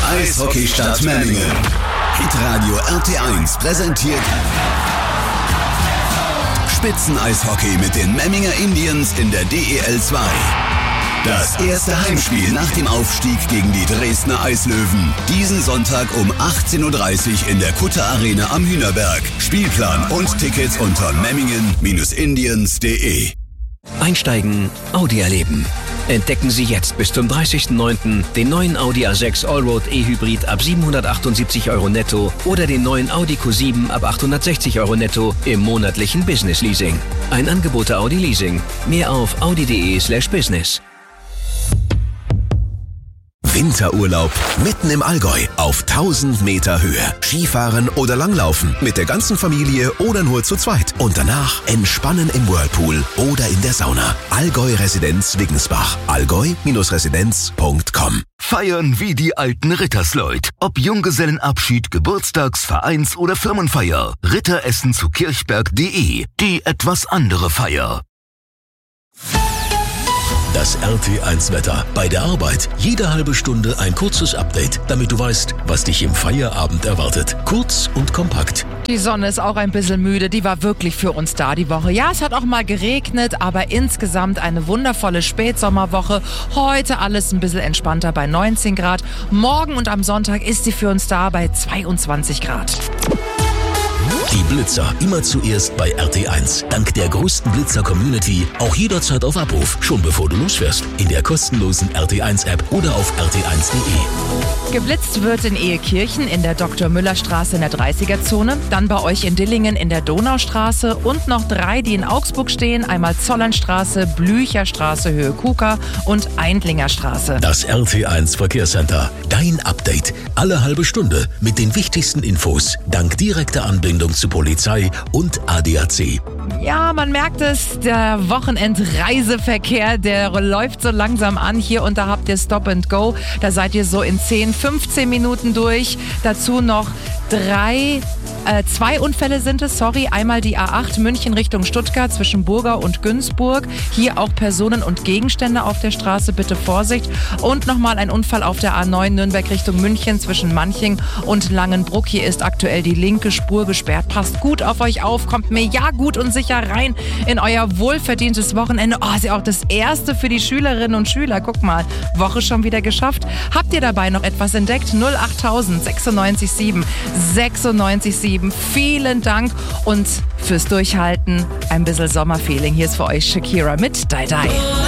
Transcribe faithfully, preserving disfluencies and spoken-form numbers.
Eishockeystadt Memmingen. Hitradio R T eins präsentiert Spitzeneishockey mit den Memminger Indians in der D E L zwei. Das erste Heimspiel nach dem Aufstieg gegen die Dresdner Eislöwen. Diesen Sonntag um achtzehn Uhr dreißig in der Kutter Arena am Hühnerberg. Spielplan und Tickets unter memmingen Indians punkt de. Einsteigen, Audi erleben. Entdecken Sie jetzt bis zum dreißigsten neunten den neuen Audi A sechs Allroad E-Hybrid ab siebenhundertachtundsiebzig Euro netto oder den neuen Audi Q sieben ab achthundertsechzig Euro netto im monatlichen Business Leasing. Ein Angebot der Audi Leasing. Mehr auf audi punkt de slash business. Winterurlaub mitten im Allgäu auf tausend Meter Höhe. Skifahren oder Langlaufen mit der ganzen Familie oder nur zu zweit. Und danach entspannen im Whirlpool oder in der Sauna. Allgäu Residenz Wiggensbach. allgäu Residenz punkt com. Feiern wie die alten Rittersleut. Ob Junggesellenabschied, Geburtstags-, Vereins- oder Firmenfeier. Ritteressen zu kirchberg punkt de. Die etwas andere Feier. Das R T eins Wetter. Bei der Arbeit jede halbe Stunde ein kurzes Update, damit du weißt, was dich im Feierabend erwartet. Kurz und kompakt. Die Sonne ist auch ein bisschen müde, die war wirklich für uns da die Woche. Ja, es hat auch mal geregnet, aber insgesamt eine wundervolle Spätsommerwoche. Heute alles ein bisschen entspannter bei neunzehn Grad. Morgen und am Sonntag ist sie für uns da bei zweiundzwanzig Grad. Die Blitzer immer zuerst bei R T eins. Dank der größten Blitzer-Community auch jederzeit auf Abruf, schon bevor du losfährst. In der kostenlosen R T eins App oder auf r t eins punkt de. Geblitzt wird in Ehekirchen in der Doktor-Müller-Straße in der dreißiger-Zone, dann bei euch in Dillingen in der Donaustraße und noch drei, die in Augsburg stehen, einmal Zollernstraße, Blücherstraße, Höhe Kuka und Eindlingerstraße. Das R T eins Verkehrscenter. Dein Update. Alle halbe Stunde mit den wichtigsten Infos. Dank direkter Anbindung zu Polizei und A D A C. Ja, man merkt es, der Wochenendreiseverkehr, der läuft so langsam an. Hier und da habt ihr Stop and Go. Da seid ihr so in zehn, fünfzehn Minuten durch. Dazu noch drei, äh, zwei Unfälle sind es, sorry. Einmal die A acht München Richtung Stuttgart zwischen Burgau und Günzburg. Hier auch Personen und Gegenstände auf der Straße, bitte Vorsicht. Und nochmal ein Unfall auf der A neun Nürnberg Richtung München zwischen Manching und Langenbruck. Hier ist aktuell die linke Spur gesperrt. Passt gut auf euch auf, kommt mir ja gut und sicher rein in euer wohlverdientes Wochenende. Oh, ist ja auch das erste für die Schülerinnen und Schüler. Guck mal, Woche schon wieder geschafft. Habt ihr dabei noch etwas entdeckt? null achttausend sechsundneunzig sieben sechsundneunzig sieben. Vielen Dank und fürs Durchhalten. Ein bisschen Sommerfeeling. Hier ist für euch Shakira mit Die Die.